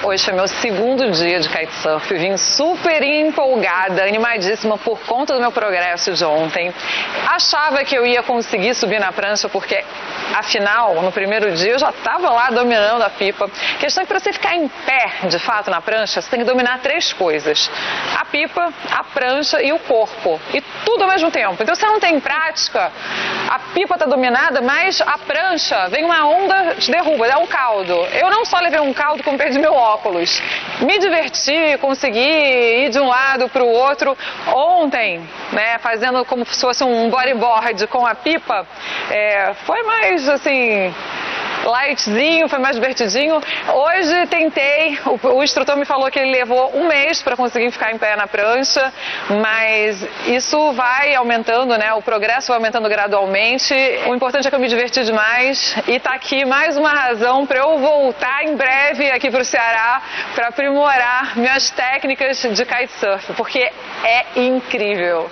Hoje foi meu segundo dia de kitesurf, vim super empolgada, animadíssima por conta do meu progresso de ontem. Achava que eu ia conseguir subir na prancha porque, afinal, no primeiro dia eu já estava lá dominando a pipa. A questão é que para você ficar em pé, de fato, na prancha, você tem que dominar 3 coisas: a pipa, a prancha e o corpo. E tudo ao mesmo tempo. Então, se você não tem prática, a pipa está dominada, mas a prancha, vem uma onda, te derruba, dá um caldo. Eu não só levei um caldo, como perdi meu óculos. Me diverti, consegui ir de um lado para o outro. Ontem, né, fazendo como se fosse um bodyboard com a pipa, foi mais assim, lightzinho, foi mais divertidinho. Hoje tentei, o instrutor me falou que ele levou 1 mês para conseguir ficar em pé na prancha, mas isso vai aumentando, né? O progresso vai aumentando gradualmente. O importante é que eu me diverti demais e tá aqui mais uma razão para eu voltar em breve aqui para o Ceará para aprimorar minhas técnicas de kitesurf, porque é incrível.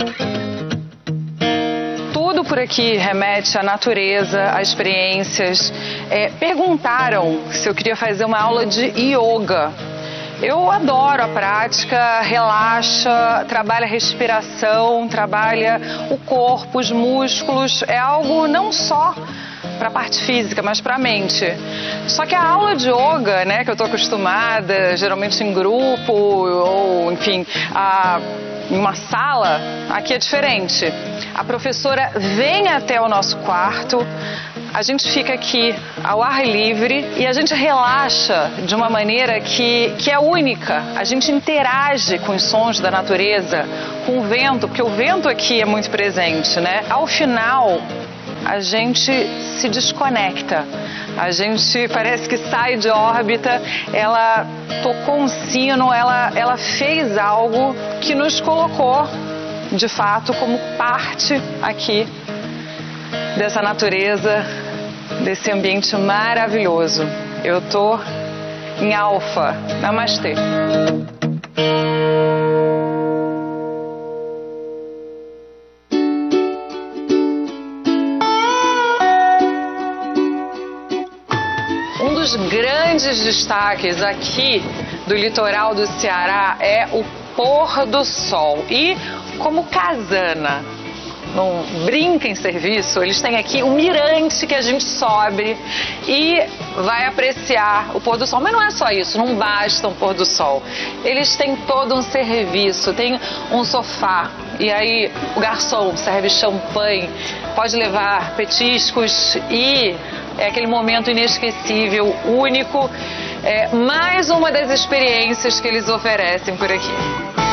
Tudo por aqui remete à natureza, a experiências. Perguntaram se eu queria fazer uma aula de yoga. Eu adoro a prática, relaxa, trabalha a respiração, trabalha o corpo, os músculos. É algo não só para a parte física, mas para a mente. Só que a aula de yoga, né, que eu estou acostumada, geralmente em grupo ou, enfim, em uma sala, aqui é diferente. A professora vem até o nosso quarto, a gente fica aqui ao ar livre e a gente relaxa de uma maneira que é única. A gente interage com os sons da natureza, com o vento, porque o vento aqui é muito presente, né? Ao final, a gente se desconecta. A gente parece que sai de órbita. Ela tocou um sino, ela fez algo que nos colocou, de fato, como parte aqui dessa natureza, desse ambiente maravilhoso. Eu tô em alfa. Namastê. Um dos grandes destaques aqui do litoral do Ceará é o pôr do sol. E como Casana não brinca em serviço, eles têm aqui um mirante que a gente sobe e vai apreciar o pôr do sol. Mas não é só isso, não basta um pôr do sol. Eles têm todo um serviço, tem um sofá e aí o garçom serve champanhe, pode levar petiscos e é aquele momento inesquecível, único. É mais uma das experiências que eles oferecem por aqui.